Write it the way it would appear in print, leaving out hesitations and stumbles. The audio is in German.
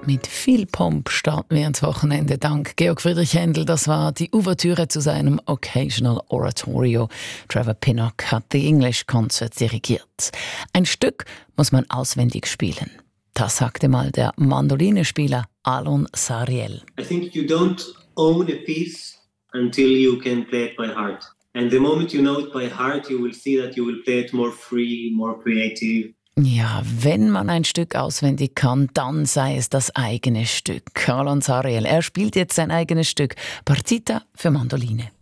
Mit viel Pomp starten wir ins Wochenende dank Georg Friedrich Händel. Das war die Ouvertüre zu seinem Occasional Oratorio. Trevor Pinnock hat The English Concert dirigiert. Ein Stück muss man auswendig spielen. Das sagte mal der Mandolinespieler Alon Sariel. I think you don't own a piece until you can play it by heart. And the moment you know it by heart, you will see that you will play it more free, more creative. Ja, wenn man ein Stück auswendig kann, dann sei es das eigene Stück. Alon Sariel, er spielt jetzt sein eigenes Stück, Partita für Mandoline.